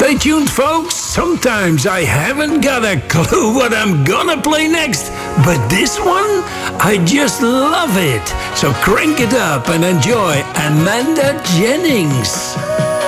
Stay tuned, folks. Sometimes I haven't got a clue what I'm gonna play next, but this one, I just love it. So crank it up and enjoy Amanda Jennings.